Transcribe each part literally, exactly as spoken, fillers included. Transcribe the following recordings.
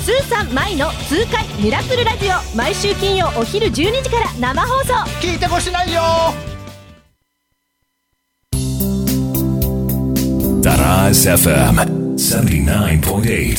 スーさんまいの痛快ミラクルラジオ、毎週金曜お昼じゅうにじから生放送。 聞いてこしないよ。 ダラーズ エフエム セブンティナインポイントエイト。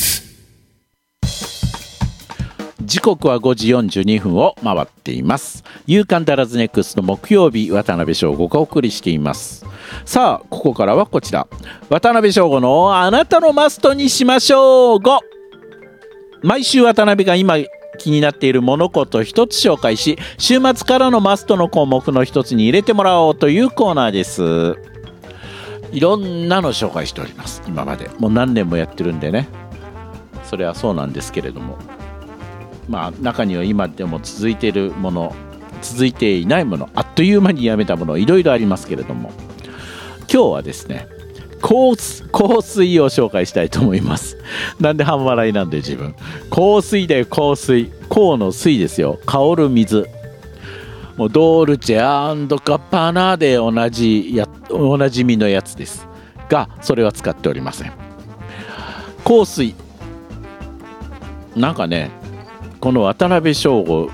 時刻はごじよんじゅうにふんを回っています。夕刊ダラズネクスト木曜日、渡辺翔吾がお送りしています。さあ、ここからはこちら、渡辺翔吾のあなたのマストにしましょうご。毎週渡辺が今気になっている物事を一つ紹介し、週末からのマストの項目の一つに入れてもらおうというコーナーです。いろんなの紹介しております。今までもう何年もやってるんでね、それはそうなんですけれども、まあ中には今でも続いているもの、続いていないもの、あっという間にやめたもの、いろいろありますけれども、今日はですね、香水、香水を紹介したいと思います。なんで半笑いなんで自分。香水だよ、香水。香の水ですよ。香る水。もうドールチェ&ガッパーナで同じや、おなじみのやつですが、それは使っておりません。香水。なんかね、この渡辺翔吾、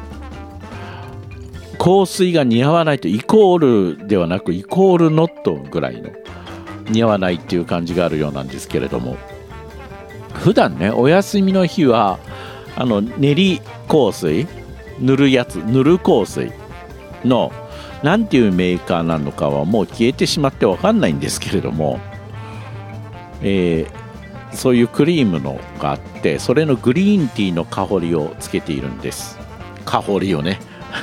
香水が似合わないとイコールではなくイコールノットぐらいの似合わないっていう感じがあるようなんですけれども、普段ね、お休みの日はあの練り香水、塗るやつ、塗る香水のなんていうメーカーなのかはもう消えてしまって分かんないんですけれども、えー、そういうクリームのがあって、それのグリーンティーの香りをつけているんです。香りをね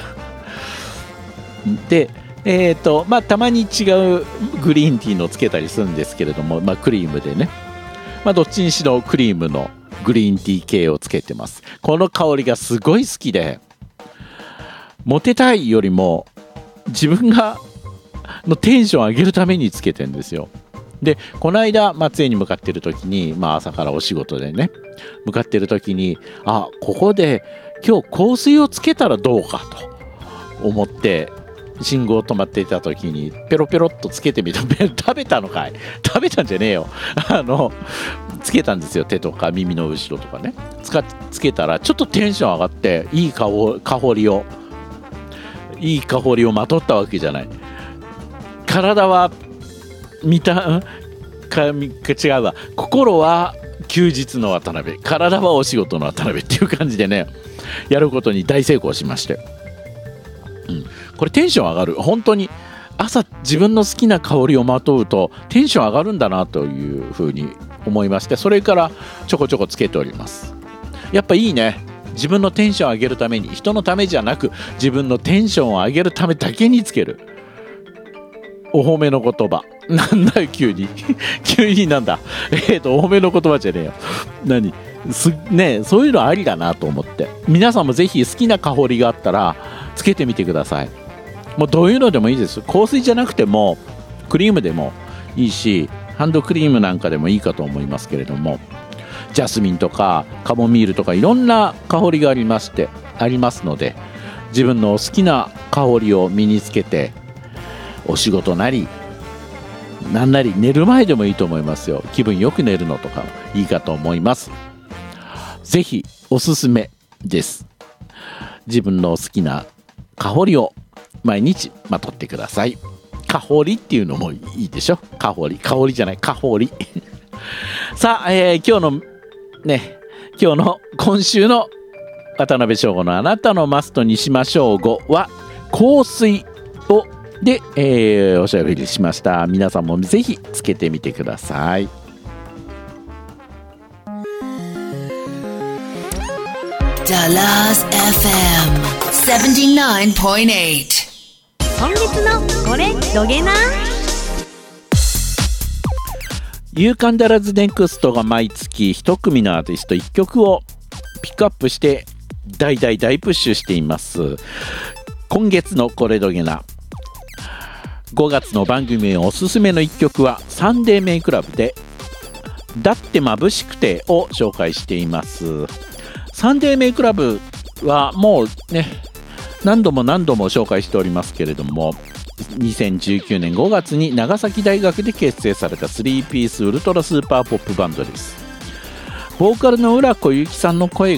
で、えーとまあ、たまに違うグリーンティーのつけたりするんですけれども、まあ、クリームでね、まあ、どっちにしろクリームのグリーンティー系をつけてます。この香りがすごい好きで、モテたいよりも自分がのテンション上げるためにつけてるんですよ。で、この間松江に向かっている時に、まあ、朝からお仕事でね向かっている時に、あ、ここで今日香水をつけたらどうかと思って信号止まっていた時にペロペロっとつけてみた。食べたのかい食べたんじゃねえよあのつけたんですよ。手とか耳の後ろとかね、つかつけたらちょっとテンション上がって、いい香りをいい香りをまとったわけじゃない。体は見たか違うわ、心は休日の渡辺、体はお仕事の渡辺っていう感じでね、やることに大成功しまして、うん、これテンション上がる。本当に朝自分の好きな香りをまとうとテンション上がるんだなというふうに思いまして、それからちょこちょこつけております。やっぱいいね。自分のテンションを上げるために、人のためじゃなく自分のテンションを上げるためだけにつけるお褒めの言葉。なんだよ急に急になんだえっとお褒めの言葉じゃねえよ。何すね、そういうのありだなと思って、皆さんもぜひ好きな香りがあったらつけてみてください。もうどういうのでもいいです。香水じゃなくてもクリームでもいいし、ハンドクリームなんかでもいいかと思いますけれども、ジャスミンとかカモミールとかいろんな香りがありましてありますので、自分の好きな香りを身につけてお仕事なりなんなり寝る前でもいいと思いますよ。気分よく寝るのとかいいかと思います。ぜひおすすめです。自分の好きな香りを毎日まとってください。香りっていうのもいいでしょ。香り、香りじゃない、香りさあ、えー、今日のね、今日の今週の渡辺翔吾のあなたのマストにしましょうごは香水をで、えー、おしゃべりしました。皆さんもぜひつけてみてください。 ダラーズ エフエム セブンティナインポイントエイト。 今月のこれどげな。 夕刊ダラズネクストが毎月一組のアーティストいっきょくをピックアップして大大大プッシュしています。今月のこれどげな、ごがつの番組おすすめのいっきょくはサンデーメイクラブでだって眩しくてを紹介しています。サンデーメイクラブはもうね、何度も何度も紹介しておりますけれども、にせんじゅうきゅうねんごがつに長崎大学で結成されたスリーピースウルトラスーパーポップバンドです。ボーカルの浦小雪さんの声